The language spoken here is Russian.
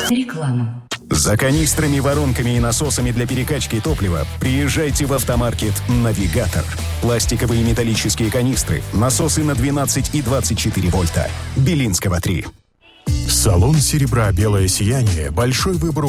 Реклама. За канистрами, воронками и насосами для перекачки топлива приезжайте в автомаркет «Навигатор». Пластиковые и металлические канистры, насосы на 12 и 24 вольта. Белинского, 3. Салон серебра «Белое сияние» – большой выбор